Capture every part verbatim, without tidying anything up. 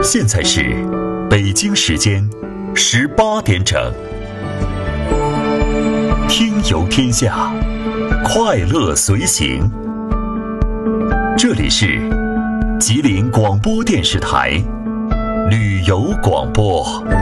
现在是北京时间十八点整。听游天下，快乐随行。这里是吉林广播电视台旅游广播。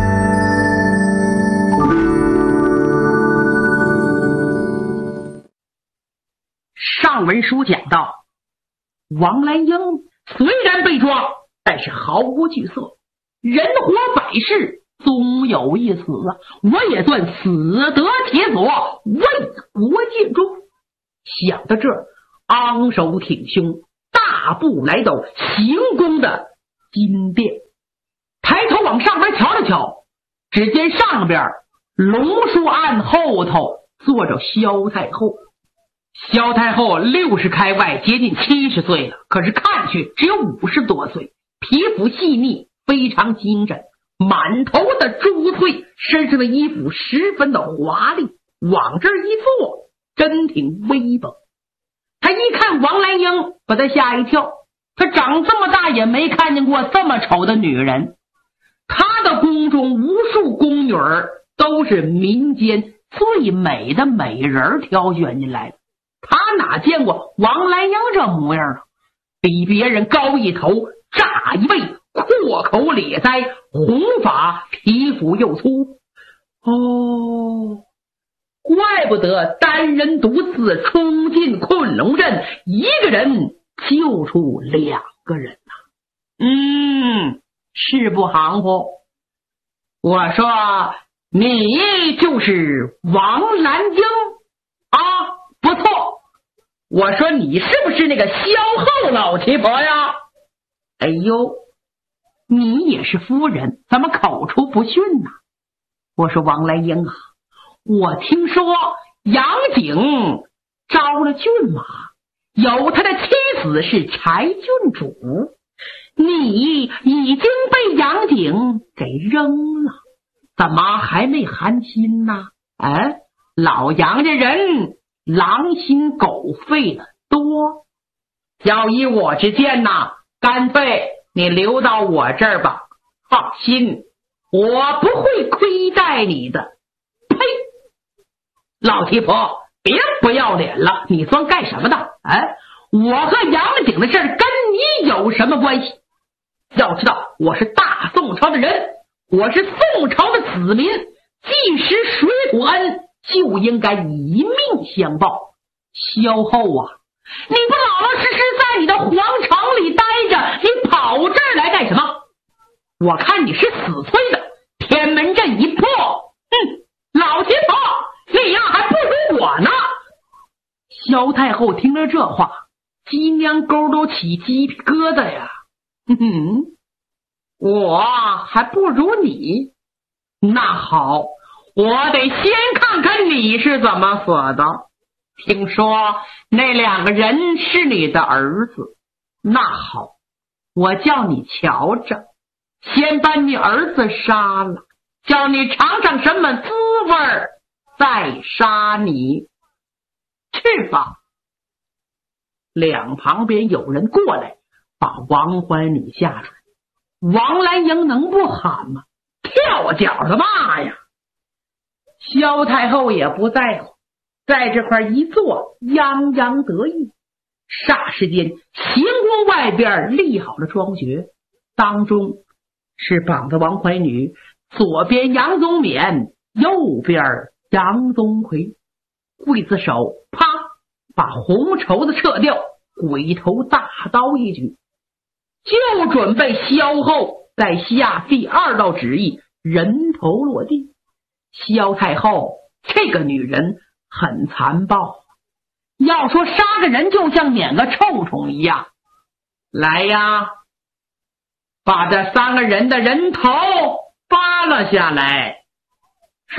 上文书讲到，王兰英虽然被抓，但是毫无惧色，人活百世，终有一死啊！我也算死得铁索，为国尽忠。想到这儿，昂首挺胸，大步来到行宫的金殿，抬头往上边瞧了瞧，只见上边龙树案后头坐着萧太后。萧太后六十开外，接近七十岁了，可是看去只有五十多岁，皮肤细腻，非常精神，满头的珠翠，身上的衣服十分的华丽，往这儿一坐，真挺威风。他一看王兰英，把他吓一跳，他长这么大也没看见过这么丑的女人。他的宫中无数宫女儿都是民间最美的美人挑选进来的，他哪见过王兰英这模样啊？比别人高一头，炸一背，阔口咧腮，红发，皮肤又粗。哦，怪不得单人独自冲进困龙阵，一个人救出两个人呐、啊。嗯，是不行乎？我说你就是王兰英啊，不错。我说你是不是那个萧后老七婆呀？哎呦，你也是夫人，怎么口出不逊呢？我说王兰英啊，我听说杨景招了骏马，有他的妻子是柴郡主，你已经被杨景给扔了，怎么还没寒心呢？哎，老杨家人狼心狗肺的多，要依我之见呐，干脆你留到我这儿吧，放心，我不会亏待你的。呸！老七婆，别不要脸了，你算干什么的？哎，我和杨景的事跟你有什么关系？要知道，我是大宋朝的人，我是宋朝的子民，既食水土恩，就应该以命相报。萧后啊，你不老老实实在你的皇城里待着，你跑这儿来干什么？我看你是死催的，天门阵一破，嗯，老七婆，你呀还不如我呢。萧太后听了这话，鸡娘沟都起鸡皮疙瘩呀。哼哼，我还不如你。那好，我得先看看你是怎么死的。听说那两个人是你的儿子，那好，我叫你瞧着，先把你儿子杀了，叫你尝尝什么滋味儿，再杀你。去吧。两旁边有人过来，把王怀女吓出来。王兰英能不喊吗？跳脚的骂呀。萧太后也不在乎，在这块一坐，洋洋得意。霎时间，行宫外边立好了庄爵，当中是绑着王怀女，左边杨宗勉，右边杨宗奎。刽子手啪把红绸子撤掉，鬼头大刀一举，就准备萧后再下第二道旨意，人头落地。萧太后这个女人很残暴，要说杀个人就像撵个臭虫一样。来呀，把这三个人的人头扒了下来。是。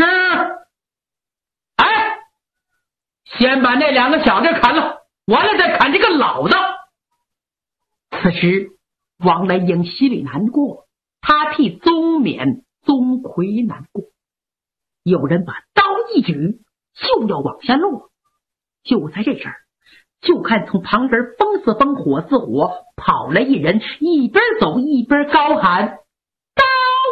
哎，先把那两个小的砍了，完了再砍这个老的。此时王兰英心里难过，他替宗勉、宗奎难过。有人把刀一举，就要往下落。就在这时儿，就看从旁边风似风火似火跑来一人，一边走一边高喊：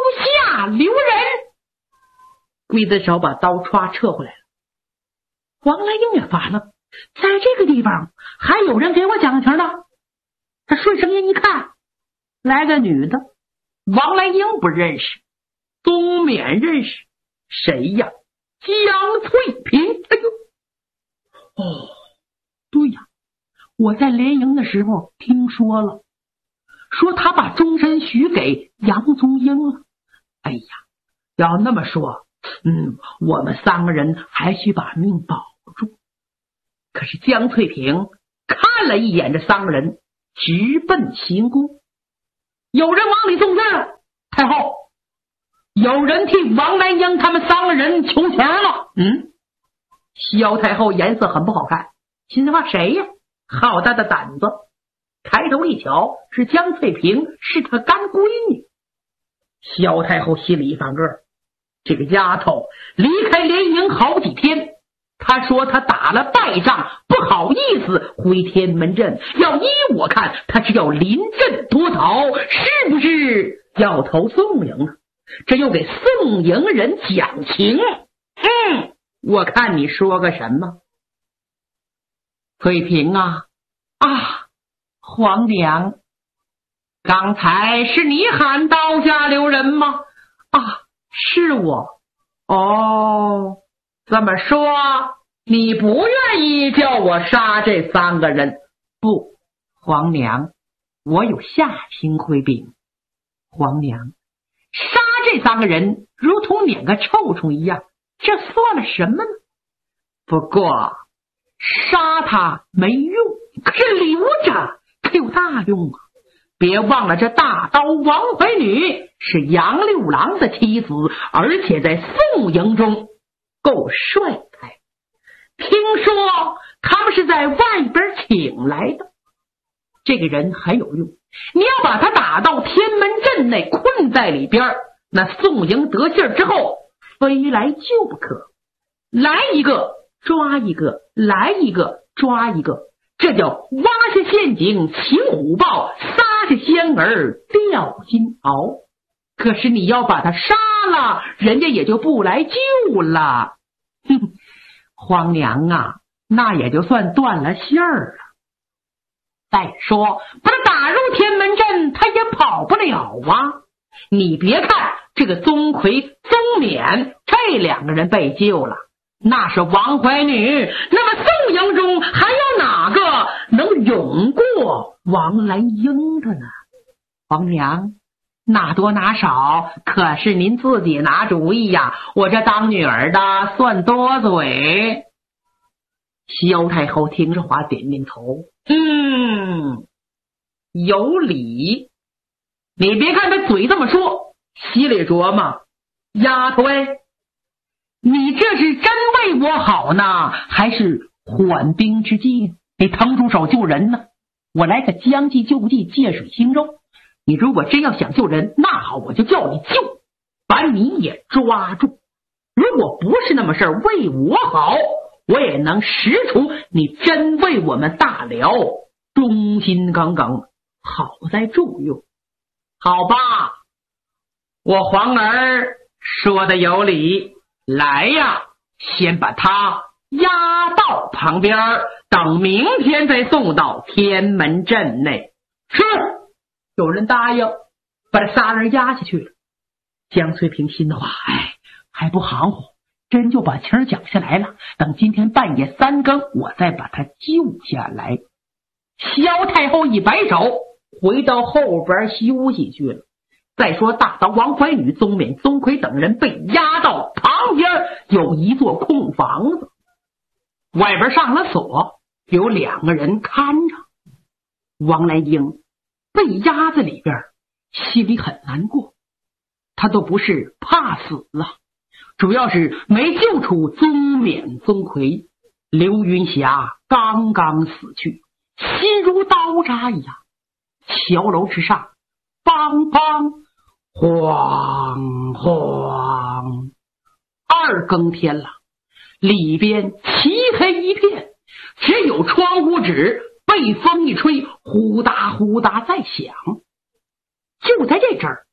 下留人！刽子手把刀歘撤回来了。王来英也烦了，在这个地方还有人给我讲情呢。他顺声音一看，来个女的，王来英不认识，宗冕认识，谁呀？江翠萍。哎呦，哦，对呀，我在联营的时候听说了，说他把终身许给杨宗英了。哎呀，要那么说，嗯，我们三个人还需把命保住。可是江翠萍看了一眼这三个人，直奔行宫。有人往里送字，太后，有人替王来英他们三个人求情了。嗯，萧太后颜色很不好看，心话谁呀？好大的胆子！抬头一瞧，是江翠萍，是她干闺女。萧太后心里一翻个，这个丫头离开联营好几天，她说她打了败仗，不好意思回天门镇，要依我看，她是要临阵脱逃，是不是要投宋营啊？这又给宋营人讲情。嗯，我看你说个什么？翠萍啊啊，皇娘，刚才是你喊刀下留人吗？啊，是我。哦，这么说你不愿意叫我杀这三个人？不，皇娘，我有下情回禀。皇娘，杀这三个人如同撵个臭虫一样，这算了什么呢？不过杀他没用，可是留着可有大用啊！别忘了，这大刀王怀女是杨六郎的妻子，而且在宋营中够帅才。听说他们是在外边请来的，这个人很有用。你要把他打到天门阵内，困在里边，那宋营得信儿之后，非来救不可。来一个抓一个，来一个抓一个，这叫挖下陷阱擒虎豹，撒下仙儿钓金鳌。可是你要把他杀了，人家也就不来救了。哼，皇娘啊，那也就算断了信儿了。再说把他打入天门阵，他也跑不了啊。你别看这个宗奎、宗冕这两个人被救了，那是王怀女，那么宋营中还有哪个能勇过王来英的呢？皇娘，拿多拿少可是您自己拿主意呀，我这当女儿的算多嘴。萧太后听着话点点头，嗯，有理。你别看他嘴这么说，心里琢磨，丫头哎，你这是真为我好呢，还是缓兵之计？你腾出手救人呢？我来个将计就计，借水行舟。你如果真要想救人，那好，我就叫你救，把你也抓住。如果不是那么事儿，为我好，我也能识出你真为我们大辽忠心耿耿，好在重用。好吧，我皇儿说的有理，来呀，先把他押到旁边，等明天再送到天门阵内。是，有人答应，把这仨人押下去了。江翠萍心的话，哎，还不含糊，真就把情儿讲下来了。等今天半夜三更，我再把他救下来。萧太后一摆手，回到后边休息去了。再说大刀王怀女、宗冕、宗奎等人被押到旁边有一座空房子，外边上了锁，有两个人看着。王来英被押在里边，心里很难过。他都不是怕死啊，主要是没救出宗冕、宗奎。刘云霞刚刚死去，心如刀扎一样。桥楼之上，梆梆晃晃，二更天了，里边漆黑一片，只有窗户纸被风一吹，呼哒呼哒在响。就在这阵儿，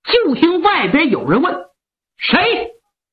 就听外边有人问：谁？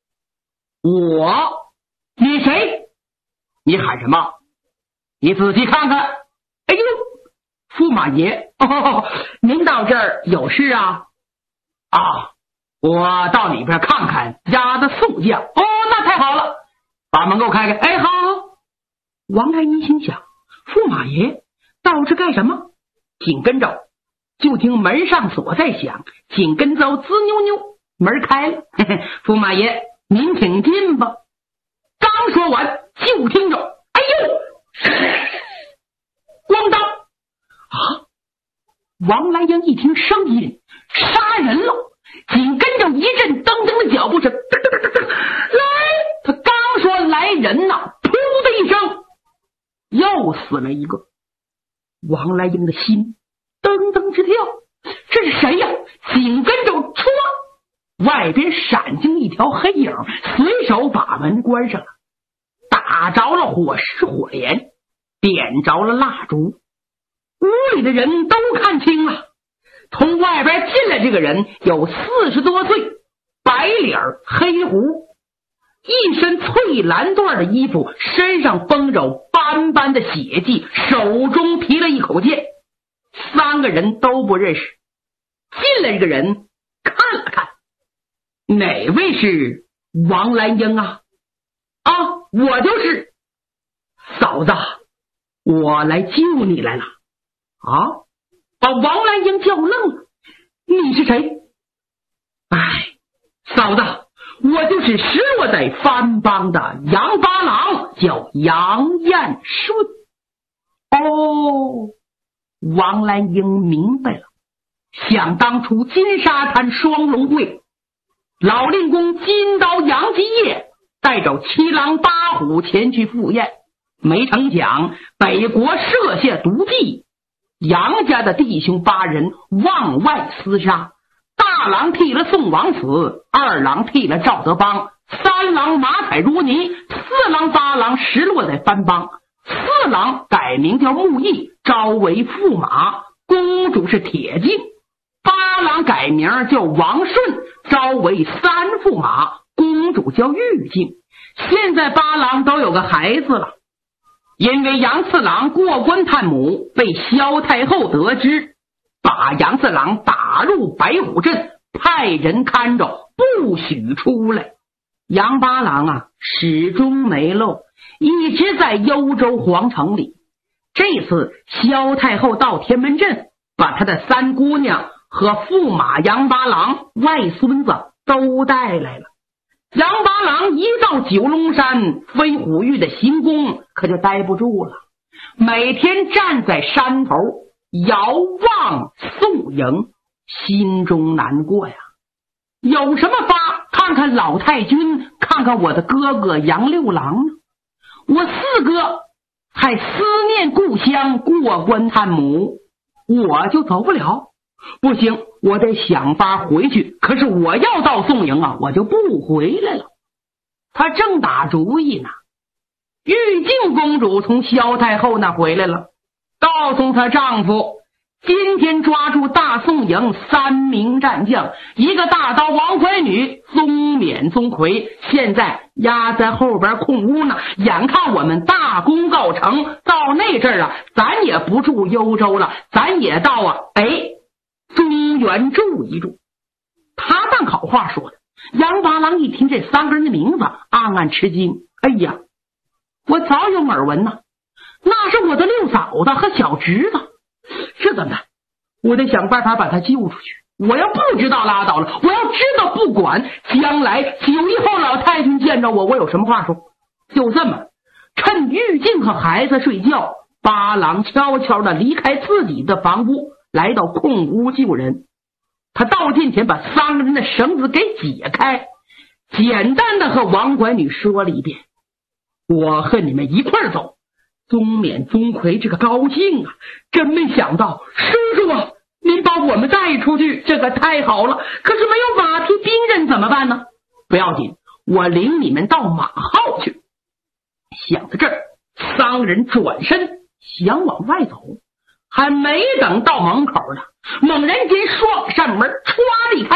我。你谁？你喊什么？你仔细看看。哎呦，驸马爷，哦，您到这儿有事啊？啊，我到里边看看家的宋将。哦，那太好了，把门给我开开。哎，好。王来英心想，驸马爷到这干什么？紧跟着就听门上锁在响，紧跟着滋扭扭，门开了。嘿嘿，驸马爷您请进吧。刚说完，就听着哎呦咣当啊！王来英一听声音，杀人了，紧跟着一阵噔噔的脚步声，噔噔噔噔，来！他刚说来人呐，噗的一声，又死了一个。王来英的心噔噔直跳，这是谁呀？紧跟着唰，外边闪进一条黑影，随手把门关上了，打着了火石火镰，点着了蜡烛。屋里的人都看清了，从外边进来这个人有四十多岁，白脸黑胡，一身翠蓝缎的衣服，身上绷着斑斑的血迹，手中提了一口剑。三个人都不认识。进来这个人看了看，哪位是王兰英啊？啊，我就是。嫂子，我来救你来了。啊，把王兰英叫愣了。你是谁？哎，嫂子，我就是失落在番邦的杨八郎，叫杨彦顺。哦，王兰英明白了。想当初金沙滩双龙会，老令公金刀杨继业带着七狼八虎前去赴宴，没成想北国设下毒计，杨家的弟兄八人往外厮杀，大郎替了宋王死，二郎替了赵德邦，三郎马彩如泥，四郎八郎失落在番邦，四郎改名叫木易，招为驸马，公主是铁镜，八郎改名叫王顺，招为三驸马，公主叫玉镜。现在八郎都有个孩子了。因为杨四郎过关探母，被萧太后得知，把杨四郎打入白虎镇，派人看着，不许出来。杨八郎啊，始终没漏，一直在幽州皇城里。这次萧太后到天门镇，把他的三姑娘和驸马杨八郎外孙子都带来了。杨八郎一到九龙山飞虎峪的行宫，可就待不住了，每天站在山头遥望宿营，心中难过呀。有什么法看看老太君，看看我的哥哥杨六郎呢？我四哥还思念故乡，过关探母，我就走不了。不行，我得想法回去，可是我要到宋营啊，我就不回来了。他正打主意呢，玉镜公主从萧太后那回来了，告诉她丈夫今天抓住大宋营三名战将，一个大刀王怀女宗冕宗魁，现在压在后边空屋呢，眼看我们大功告成，到那阵儿啊，咱也不住幽州了，咱也到啊哎中原住一住。他当好话说的。杨八郎一听这三个人的名字，暗暗吃惊。哎呀，我早有耳闻呐，那是我的六嫂子和小侄子，这怎么办？我得想办法把他救出去。我要不知道拉倒了，我要知道不管，将来九以后老太君见着我，我有什么话说？就这么趁玉镜和孩子睡觉，八郎悄悄的离开自己的房屋，来到空屋救人。他到近前把三个人的绳子给解开，简单的和王怀女说了一遍：我和你们一块儿走。宗冕宗魁这个高兴啊，真没想到，叔叔啊，您把我们带出去，这个太好了。可是没有马匹兵刃怎么办呢？不要紧，我领你们到马号去。想到这儿，三个人转身想往外走，还没等到门口呢，猛然间双扇门歘地开，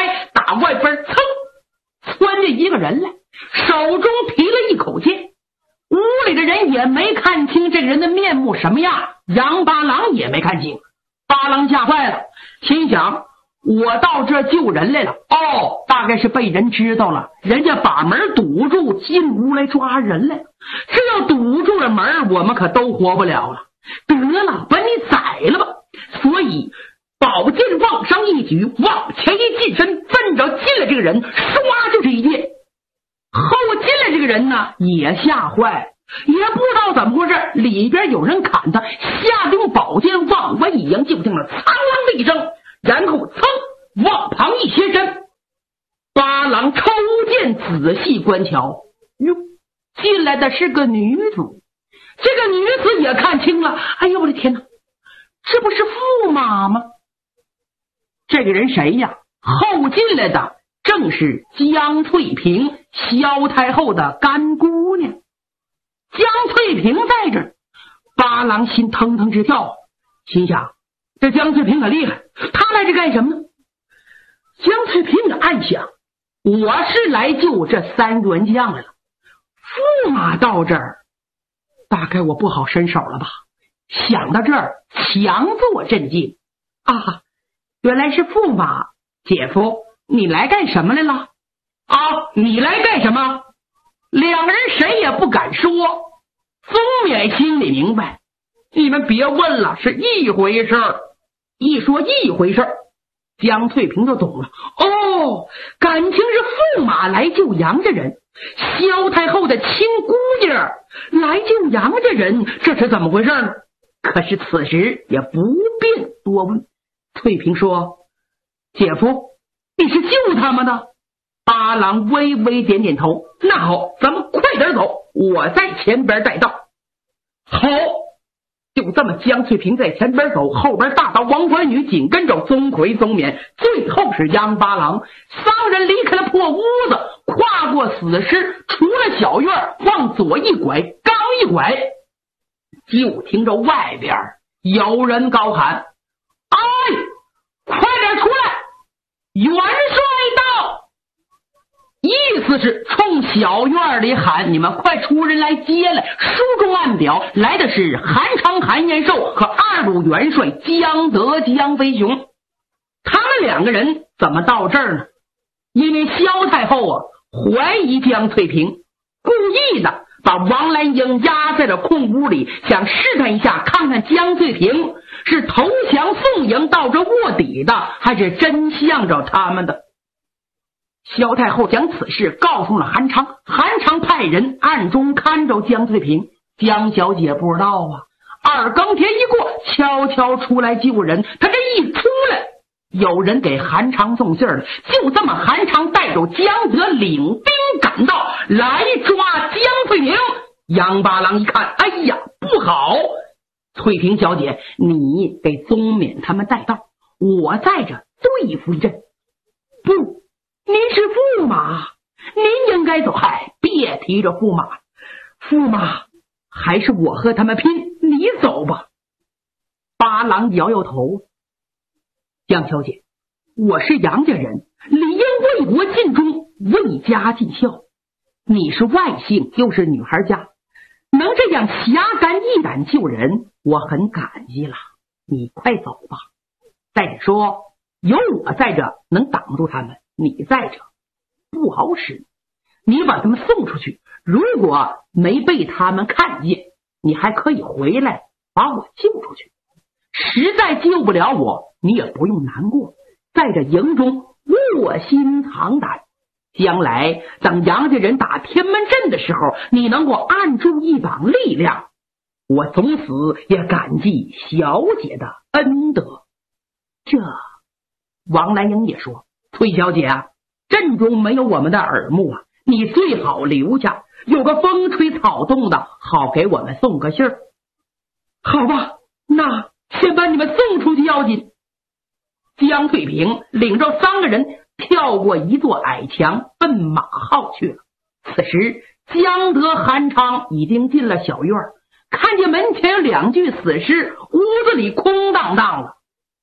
打外边噌窜进一个人来，手中提了一口剑。屋里的人也没看清这个人的面目什么样，杨八郎也没看清。八郎吓坏了，心想我到这救人来了，哦，大概是被人知道了，人家把门堵住，进屋来抓人来了。这要堵住了门，我们可都活不了了。得了，把你宰了吧！所以宝剑往上一举，往前一近身，奔着进来这个人，唰就是一剑。后进来这个人呢，也吓坏，也不知道怎么回事，里边有人砍他，下用宝剑往外一扬，就听了苍啷的一声，然后噌往旁一斜身。八郎抽剑仔细观瞧，哟，进来的是个女子。这个女子也看清了，哎呦我的天哪，这不是驸马吗？这个人谁呀？后进来的正是江翠萍，萧太后的干姑娘。江翠萍在这儿，八郎心腾腾直跳，心想这江翠萍可厉害，她来这干什么呢？江翠萍也暗想，我是来救这三员将来了，驸马到这儿，大概我不好伸手了吧。想到这儿，强作镇静。啊，原来是驸马。姐夫，你来干什么来了？啊，你来干什么？两人谁也不敢说。宗冕心里明白，你们别问了，是一回事儿。一说一回事儿，江翠萍就懂了。哦，感情是驸马来救杨家人，萧太后的亲姑娘来救杨家人，这是怎么回事呢？可是此时也不便多问。翠萍说，姐夫，你是救他们的？八郎微微点点头。那好，咱们快点走，我在前边带道。好，就这么江翠萍在前边走，后边大刀王怀女紧跟着宗魁宗冕，最后是杨八郎。三人离开了破屋子，跨过死尸，出了小院，往左一拐，刚一拐，就听着外边有人高喊，哎，快点出来，元帅到！意思是冲小院里喊，你们快出人来接来。书中暗表来的是韩昌韩延寿和二路元帅江德江飞雄。他们两个人怎么到这儿呢？因为萧太后啊怀疑江翠萍，故意的把王兰英压在了空屋里，想试探一下，看看江翠萍是投降宋营到这卧底的，还是真向着他们的。萧太后将此事告诉了韩昌，韩昌派人暗中看着江翠萍。江小姐不知道啊，二更天一过，悄悄出来救人。他这一出来，有人给韩昌送信了，就这么韩昌带着江德领兵赶到，来抓江翠萍。杨八郎一看，哎呀，不好！翠萍小姐，你给宗冕他们带道，我在这对付一阵。不，您是驸马，您应该走。嗨，别提着驸马，驸马还是我和他们拼，你走吧。八郎摇摇头，江小姐，我是杨家人，理应为国尽忠，为家尽孝。你是外姓，又是女孩家，能这样侠肝义胆救人，我很感激了。你快走吧。再者说，有我在这能挡住他们，你在这不好使。你把他们送出去，如果没被他们看见，你还可以回来把我救出去。实在救不了我，你也不用难过，在这营中卧薪尝胆，将来等杨家人打天门阵的时候，你能够按住一膀力量，我从此也感激小姐的恩德。这王兰英也说，崔小姐啊，阵中没有我们的耳目啊，你最好留下，有个风吹草动的，好给我们送个信儿。好吧，那先把你们送出去要紧。江翠萍领着三个人跳过一座矮墙，奔马号去了。此时江德韩昌已经进了小院，看见门前有两具死尸，屋子里空荡荡了。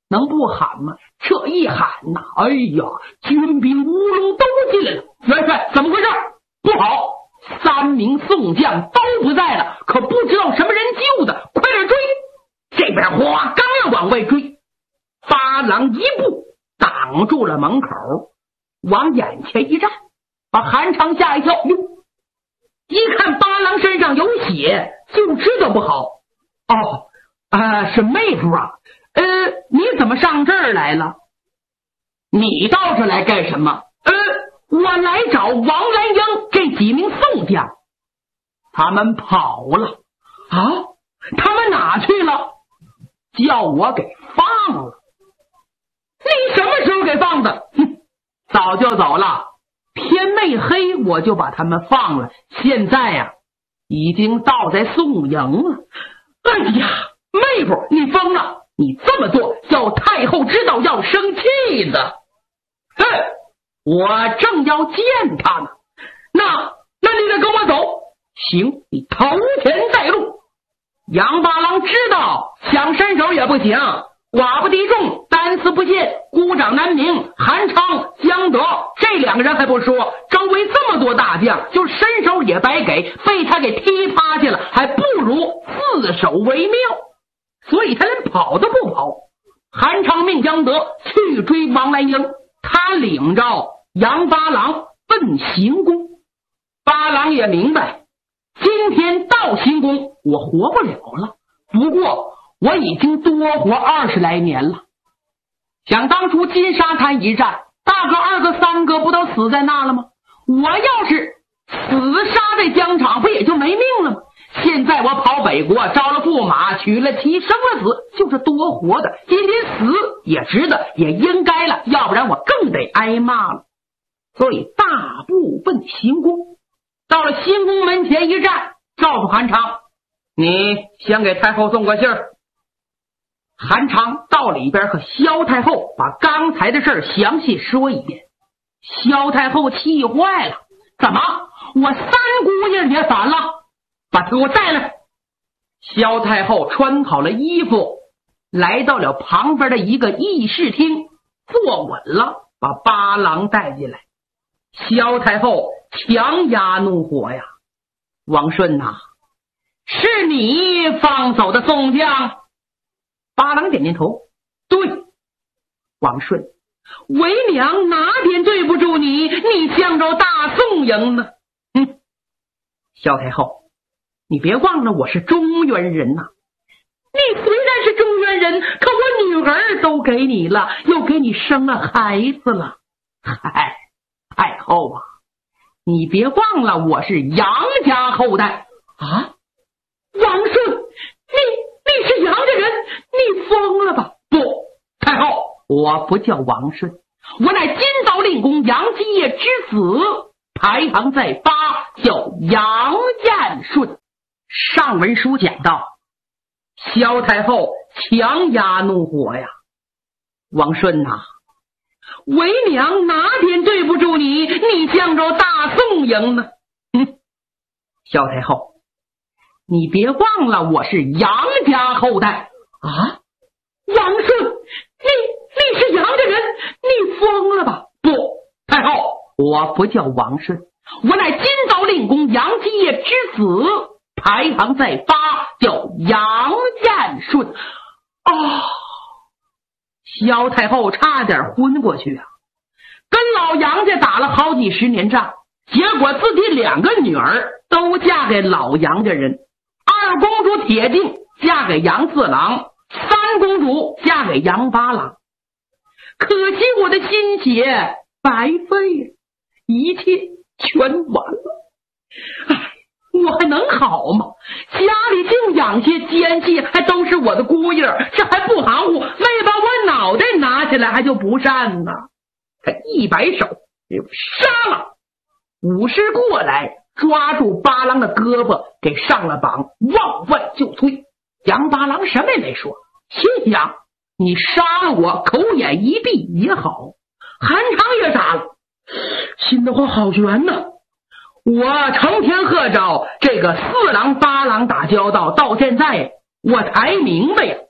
能不喊吗？这一喊呐，哎呀，军兵乌龙都进来了。元帅，怎么回事？不好，三名宋将都不在了，可不知道什么人救的，快点追！这边哗，刚要往外追，八郎一步挡住了门口，往眼前一站，把韩昌吓一跳。哟，一看八郎身上有血，就知道不好。哦，啊，是妹夫啊。呃，你怎么上这儿来了？你到这来干什么？呃，我来找王兰英这几名宋将，他们跑了。啊？他们哪去了？叫我给放了。你什么时候给放的？哼，早就走了。天没黑我就把他们放了。现在呀、啊，已经到在宋营了。哎呀，妹夫，你疯了！你这么做，叫太后知道要生气的。哼，我正要见他呢。那，那你得跟我走。行，你头前带路。杨八郎知道想伸手也不行，寡不敌众，单丝不线，孤掌难鸣。韩昌、江德这两个人还不说，周围这么多大将，就伸手也白给，被他给踢趴下了，还不如自首为妙。所以他连跑都不跑。韩昌命江德去追王兰英，他领着杨八郎奔行宫。八郎也明白，今天到行宫我活不了了，不过我已经多活二十来年了。想当初金沙滩一战，大个二个三个不都死在那了吗？我要是死杀在疆场，不也就没命了吗？现在我跑北国，招了驸马，娶了妻，生了子，就是多活的。今天死也值得，也应该了，要不然我更得挨骂了。所以大步奔行宫。到了行宫门前一站，告诉韩昌，你先给太后送个信儿。韩昌到里边和萧太后把刚才的事儿详细说一遍。萧太后气坏了，怎么我三姑爷也反了？把他给我带来。萧太后穿好了衣服，来到了旁边的一个议事厅，坐稳了，把八郎带进来。萧太后强压怒火呀，王顺呐、啊，是你放走的宋将？八郎点点头，对。王顺，为娘哪点对不住你？你向着大宋营呢？嗯，萧太后，你别忘了我是中原人呐、啊。你虽然是中原人，可我女儿都给你了，又给你生了孩子了。嗨，太后啊，你别忘了我是杨家后代啊！王顺，你你是杨家人，你疯了吧？不，太后，我不叫王顺，我乃金刀令公杨继业之子，排行在八，叫杨彦顺。上文书讲到，萧太后强压怒火呀，王顺呐、啊，为娘哪点对不住你？你向着大宋营呢？嗯，萧太后，你别忘了我是杨家后代啊！王顺，你你是杨家人，你疯了吧？不，太后，我不叫王顺，我乃金刀令公杨继业之子，排行在八，叫杨彦顺。啊、哦！萧太后差点昏过去啊！跟老杨家打了好几十年仗，结果自己两个女儿都嫁给老杨家人。二公主铁定嫁给杨四郎，三公主嫁给杨八郎。可惜我的心血白费，一切全完了。唉，我还能好吗？家里净养些奸细，还都是我的姑爷，这还不含糊，没把我脑袋拿起来还就不善呢。他一摆手，杀了！武师过来，抓住八郎的胳膊，给上了绑，往外就推。杨八郎什么也没说，心想你杀了我，口眼一闭也好。韩昌也傻了，心的话好悬呐！我成天和着这个四郎八郎打交道，到现在我才明白呀，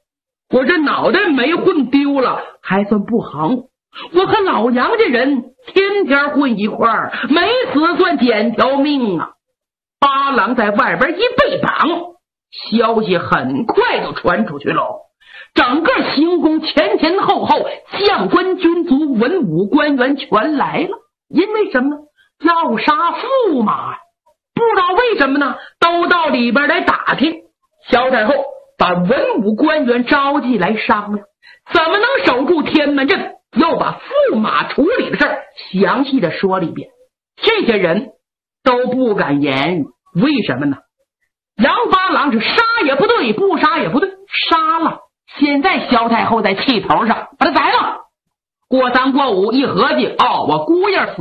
我这脑袋没混丢了，还算不行。我和老杨家人天天混一块儿，没死算捡条命啊。八郎在外边一被绑，消息很快就传出去了。整个行宫前前后后，将官军卒文武官员全来了。因为什么呢？要杀驸马呀！不知道为什么呢，都到里边来打听。萧太后把文武官员召集来商量，怎么能守住天门阵，又把驸马处理的事儿详细的说了一遍。这些人都不敢言语，为什么呢？杨八郎是杀也不对，不杀也不对，杀了。现在萧太后在气头上，把他宰了。过三过五一合计，哦，我姑爷死